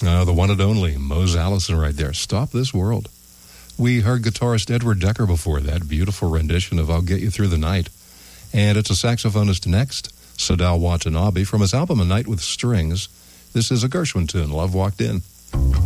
The one and only Mose Allison right there. Stop This World. We heard guitarist Edward Decker before that. Beautiful rendition of I'll Get You Through the Night. And it's a saxophonist next, Sadal Watanabe, from his album A Night with Strings. This is a Gershwin tune, Love Walked In.